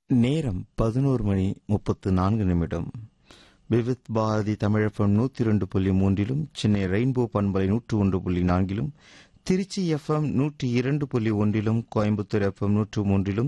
நேரம் 11:34. விவித் பாரதி தமிழகம் 102.3, சென்னை ரெயின்போ பண்பலை 101.4, Trichy FM 102.1, Coimbatore FM 103,